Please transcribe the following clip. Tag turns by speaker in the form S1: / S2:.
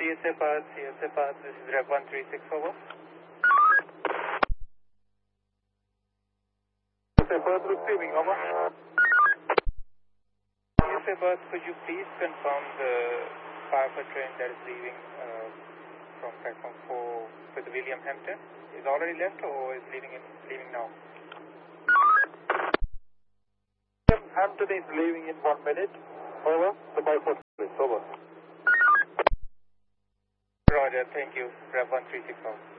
S1: CSA Path, this is Rev 136, over.
S2: CSA Path receiving, over.
S1: CSA Path, could you please confirm the Firefly train that is leaving from platform 4 with William Hampton? Is already left or is leaving now?
S2: William Hampton is leaving in 1 minute. Over. The bypass, please. Over.
S1: Roger, thank you. Rev 136, over.